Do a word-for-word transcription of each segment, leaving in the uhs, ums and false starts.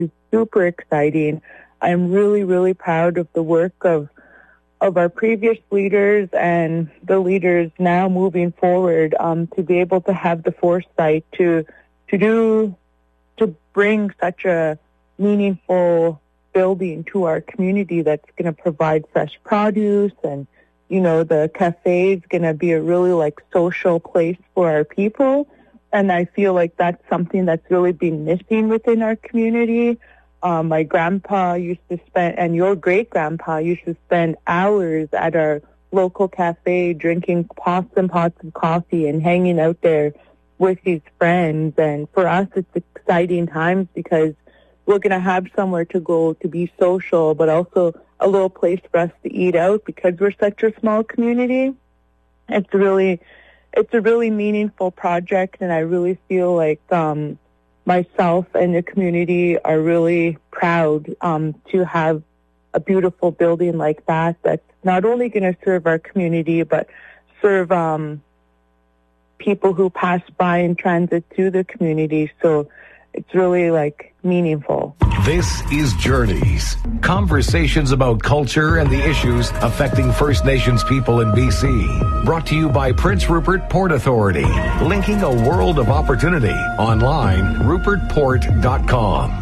is super exciting. I'm really, really proud of the work of of our previous leaders and the leaders now moving forward, um, to be able to have the foresight to to do to bring such a meaningful building to our community that's going to provide fresh produce, and you know the cafe is going to be a really like social place for our people, and I feel like that's something that's really been missing within our community. Um, my grandpa used to spend, and your great-grandpa used to spend hours at our local cafe drinking pots and pots of coffee and hanging out there with his friends. And for us, it's exciting times because we're going to have somewhere to go to be social, but also a little place for us to eat out because we're such a small community. It's really, it's a really meaningful project, and I really feel like um, myself and the community are really proud um, to have a beautiful building like that that's not only going to serve our community, but serve um, people who pass by in transit through the community. So it's really like meaningful. This is Journeys, conversations about culture and the issues affecting First Nations people in B C. Brought to you by Prince Rupert Port Authority, linking a world of opportunity. Online, rupert port dot com.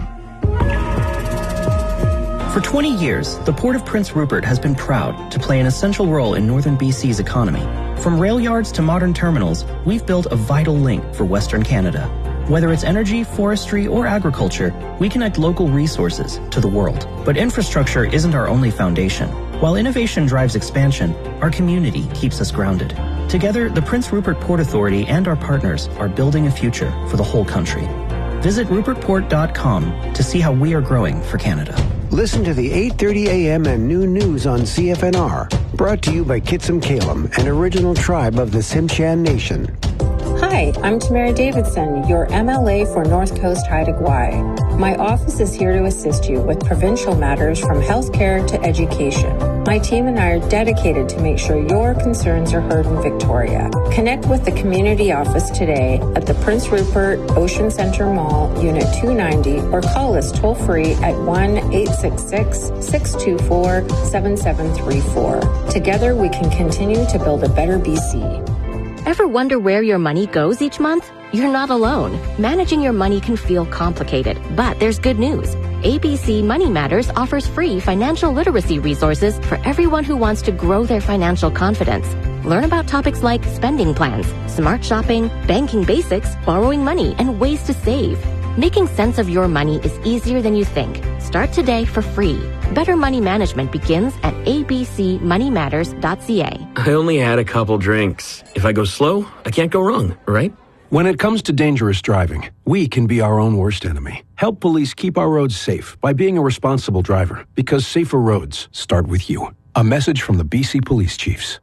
For twenty years, the Port of Prince Rupert has been proud to play an essential role in northern B C's economy. From rail yards to modern terminals, we've built a vital link for Western Canada. Whether it's energy, forestry, or agriculture, we connect local resources to the world. But infrastructure isn't our only foundation. While innovation drives expansion, our community keeps us grounded. Together, the Prince Rupert Port Authority and our partners are building a future for the whole country. Visit rupert port dot com to see how we are growing for Canada. Listen to the eight thirty a.m. and noon news on C F N R. Brought to you by Kitsum Kalem, an original tribe of the Tsimshian Nation. Hi, I'm Tamara Davidson, your M L A for North Coast Haida Gwaii. My office is here to assist you with provincial matters from healthcare to education. My team and I are dedicated to make sure your concerns are heard in Victoria. Connect with the community office today at the Prince Rupert Ocean Centre Mall, Unit two ninety, or call us toll-free at one eight six six, six two four, seven seven three four. Together, we can continue to build a better B C. Ever wonder where your money goes each month? You're not alone. Managing your money can feel complicated, but there's good news. A B C Money Matters offers free financial literacy resources for everyone who wants to grow their financial confidence. Learn about topics like spending plans, smart shopping, banking basics, borrowing money, and ways to save. Making sense of your money is easier than you think. Start today for free. Better money management begins at a b c money matters dot c a. I only had a couple drinks. If I go slow, I can't go wrong, right? When it comes to dangerous driving, we can be our own worst enemy. Help police keep our roads safe by being a responsible driver, because safer roads start with you. A message from the B C Police Chiefs.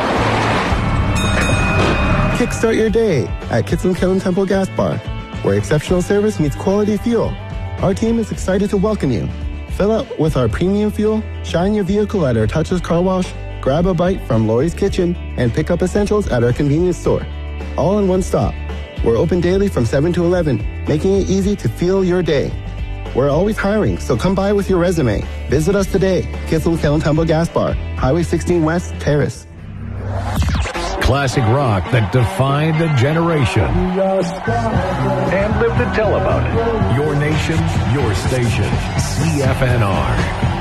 Kickstart your day at Kitsum Kalem Temple Gas Bar, where exceptional service meets quality fuel. Our team is excited to welcome you. Fill up with our premium fuel, shine your vehicle at our Touches Car Wash, grab a bite from Lori's Kitchen, and pick up essentials at our convenience store. All in one stop. We're open daily from seven to eleven, making it easy to fuel your day. We're always hiring, so come by with your resume. Visit us today, Kitsum Kalem Temple Gas Bar, Highway sixteen West, Terrace. Classic rock that defined a generation. And lived to tell about it. Your nation, your station. C F N R.